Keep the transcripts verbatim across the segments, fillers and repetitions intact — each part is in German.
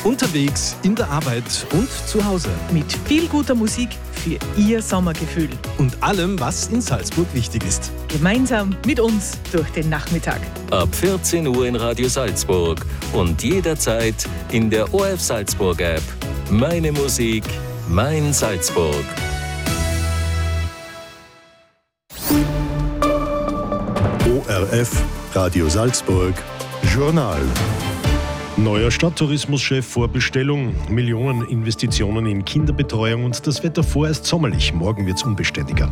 Unterwegs, in der Arbeit und zu Hause. Mit viel guter Musik für Ihr Sommergefühl. Und allem, was in Salzburg wichtig ist. Gemeinsam mit uns durch den Nachmittag. Ab vierzehn Uhr in Radio Salzburg und jederzeit in der O R F Salzburg App. Meine Musik, mein Salzburg. O R F Radio Salzburg Journal. Neuer Stadttourismuschef vor Bestellung, Millioneninvestitionen in Kinderbetreuung und das Wetter vorerst sommerlich. Morgen wird es unbeständiger.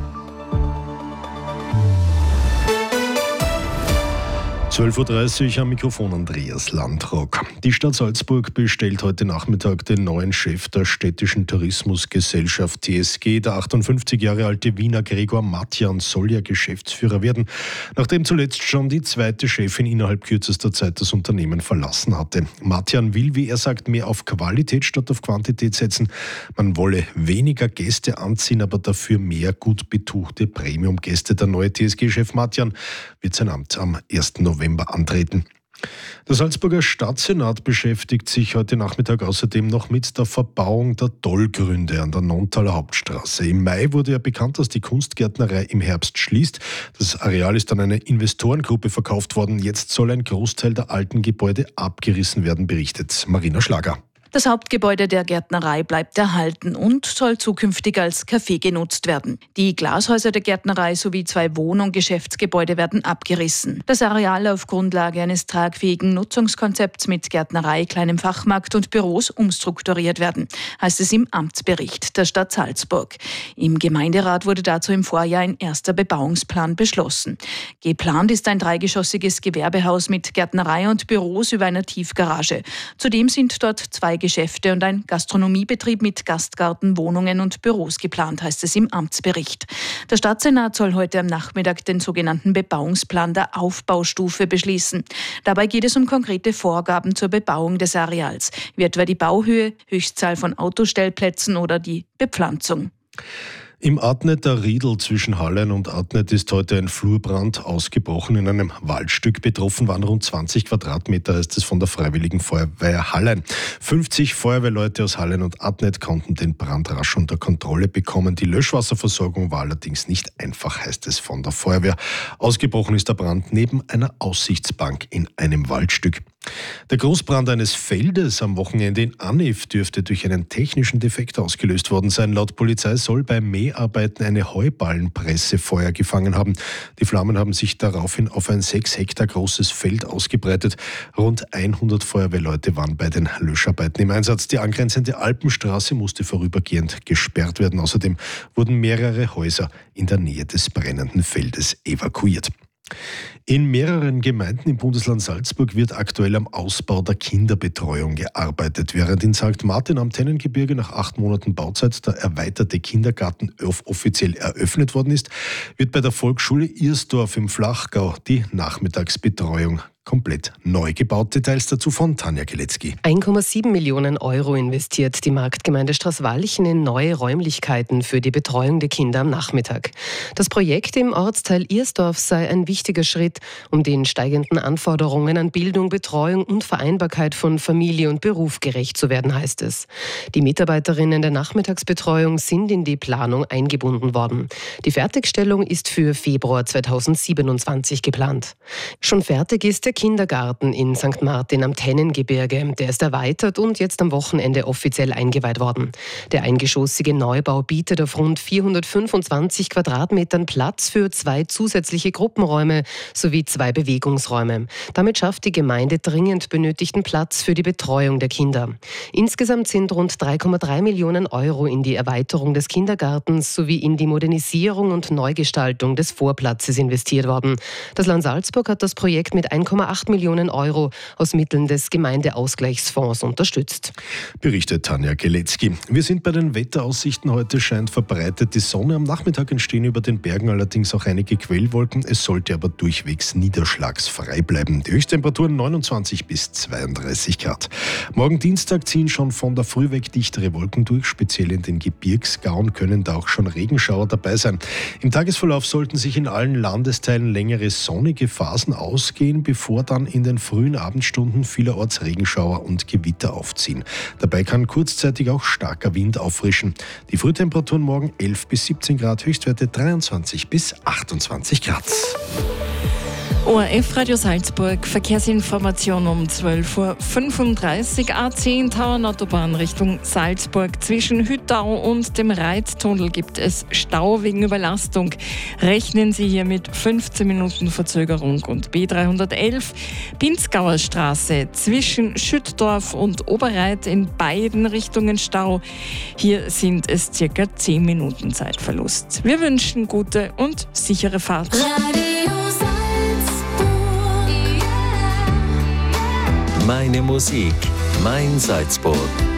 zwölf Uhr dreißig am Mikrofon Andreas Landrock. Die Stadt Salzburg bestellt heute Nachmittag den neuen Chef der städtischen Tourismusgesellschaft T S G. Der achtundfünfzig Jahre alte Wiener Gregor Matjan soll ja Geschäftsführer werden, nachdem zuletzt schon die zweite Chefin innerhalb kürzester Zeit das Unternehmen verlassen hatte. Matjan will, wie er sagt, mehr auf Qualität statt auf Quantität setzen. Man wolle weniger Gäste anziehen, aber dafür mehr gut betuchte Premium-Gäste. Der neue T S G-Chef Matjan wird sein Amt am ersten November antreten. Der Salzburger Stadtsenat beschäftigt sich heute Nachmittag außerdem noch mit der Verbauung der Tollgründe an der Nonntaler Hauptstraße. Im Mai wurde ja bekannt, dass die Kunstgärtnerei im Herbst schließt. Das Areal ist an eine Investorengruppe verkauft worden. Jetzt soll ein Großteil der alten Gebäude abgerissen werden, berichtet Marina Schlager. Das Hauptgebäude der Gärtnerei bleibt erhalten und soll zukünftig als Café genutzt werden. Die Glashäuser der Gärtnerei sowie zwei Wohn- und Geschäftsgebäude werden abgerissen. Das Areal auf Grundlage eines tragfähigen Nutzungskonzepts mit Gärtnerei, kleinem Fachmarkt und Büros umstrukturiert werden, heißt es im Amtsbericht der Stadt Salzburg. Im Gemeinderat wurde dazu im Vorjahr ein erster Bebauungsplan beschlossen. Geplant ist ein dreigeschossiges Gewerbehaus mit Gärtnerei und Büros über einer Tiefgarage. Zudem sind dort zwei Geschäfte und ein Gastronomiebetrieb mit Gastgarten, Wohnungen und Büros geplant, heißt es im Amtsbericht. Der Stadtsenat soll heute am Nachmittag den sogenannten Bebauungsplan der Aufbaustufe beschließen. Dabei geht es um konkrete Vorgaben zur Bebauung des Areals, wie etwa die Bauhöhe, Höchstzahl von Autostellplätzen oder die Bepflanzung. Im Adneter Riedl zwischen Hallein und Adnet ist heute ein Flurbrand ausgebrochen in einem Waldstück. Betroffen waren rund zwanzig Quadratmeter, heißt es von der Freiwilligen Feuerwehr Hallein. fünfzig Feuerwehrleute aus Hallein und Adnet konnten den Brand rasch unter Kontrolle bekommen. Die Löschwasserversorgung war allerdings nicht einfach, heißt es von der Feuerwehr. Ausgebrochen ist der Brand neben einer Aussichtsbank in einem Waldstück. Der Großbrand eines Feldes am Wochenende in Anif dürfte durch einen technischen Defekt ausgelöst worden sein. Laut Polizei soll bei Mäharbeiten eine Heuballenpresse Feuer gefangen haben. Die Flammen haben sich daraufhin auf ein sechs Hektar großes Feld ausgebreitet. Rund hundert Feuerwehrleute waren bei den Löscharbeiten im Einsatz. Die angrenzende Alpenstraße musste vorübergehend gesperrt werden. Außerdem wurden mehrere Häuser in der Nähe des brennenden Feldes evakuiert. In mehreren Gemeinden im Bundesland Salzburg wird aktuell am Ausbau der Kinderbetreuung gearbeitet. Während in Sankt Martin am Tennengebirge nach acht Monaten Bauzeit der erweiterte Kindergarten offiziell eröffnet worden ist, wird bei der Volksschule Irsdorf im Flachgau die Nachmittagsbetreuung komplett neu gebaut. Details dazu von Tanja Geletzky. eins Komma sieben Millionen Euro investiert die Marktgemeinde Straßwalchen in neue Räumlichkeiten für die Betreuung der Kinder am Nachmittag. Das Projekt im Ortsteil Irsdorf sei ein wichtiger Schritt, um den steigenden Anforderungen an Bildung, Betreuung und Vereinbarkeit von Familie und Beruf gerecht zu werden, heißt es. Die Mitarbeiterinnen der Nachmittagsbetreuung sind in die Planung eingebunden worden. Die Fertigstellung ist für Februar zweitausendsiebenundzwanzig geplant. Schon fertig ist der Kindergarten in Sankt Martin am Tennengebirge. Der ist erweitert und jetzt am Wochenende offiziell eingeweiht worden. Der eingeschossige Neubau bietet auf rund vierhundertfünfundzwanzig Quadratmetern Platz für zwei zusätzliche Gruppenräume sowie zwei Bewegungsräume. Damit schafft die Gemeinde dringend benötigten Platz für die Betreuung der Kinder. Insgesamt sind rund drei Komma drei Millionen Euro in die Erweiterung des Kindergartens sowie in die Modernisierung und Neugestaltung des Vorplatzes investiert worden. Das Land Salzburg hat das Projekt mit eins Komma acht Millionen Euro aus Mitteln des Gemeindeausgleichsfonds unterstützt. Berichtet Tanja Geletzky. Wir sind bei den Wetteraussichten. Heute scheint verbreitet die Sonne. Am Nachmittag entstehen über den Bergen allerdings auch einige Quellwolken. Es sollte aber durchweg halbwegs niederschlagsfrei bleiben. Die Höchsttemperaturen neunundzwanzig bis zweiunddreißig Grad. Morgen Dienstag ziehen schon von der Früh weg dichtere Wolken durch. Speziell in den Gebirgsgauen können da auch schon Regenschauer dabei sein. Im Tagesverlauf sollten sich in allen Landesteilen längere sonnige Phasen ausgehen, bevor dann in den frühen Abendstunden vielerorts Regenschauer und Gewitter aufziehen. Dabei kann kurzzeitig auch starker Wind auffrischen. Die Frühtemperaturen morgen elf bis siebzehn Grad, Höchstwerte dreiundzwanzig bis achtundzwanzig Grad. O R F Radio Salzburg, Verkehrsinformation um zwölf Uhr fünfunddreißig. A zehn Tauernautobahn Richtung Salzburg. Zwischen Hüttau und dem Reittunnel gibt es Stau wegen Überlastung. Rechnen Sie hier mit fünfzehn Minuten Verzögerung. Und B dreihundertelf Pinzgauer Straße zwischen Schüttdorf und Oberreit in beiden Richtungen Stau. Hier sind es circa zehn Minuten Zeitverlust. Wir wünschen gute und sichere Fahrt. Meine Musik, mein Salzburg.